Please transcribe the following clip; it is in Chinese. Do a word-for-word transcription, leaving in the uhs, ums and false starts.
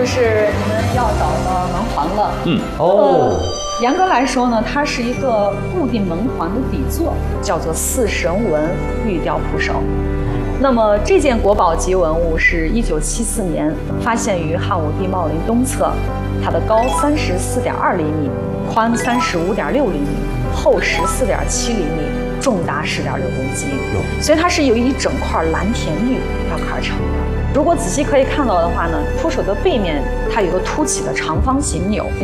就是你们要找的门环了。 嗯，哦。 严格来说呢，它是一个固定门环的底座，叫做四神纹玉雕铺首。那么这件国宝级文物是一九七四年发现于汉武帝茂陵东侧，它的高三十四点二厘米，宽三十五点六厘米，厚十四点七厘米，重达十点六公斤。所以它是由一整块蓝田玉雕刻而成的。如果仔细可以看到的话呢，铺首的背面它有个凸起的长方形钮。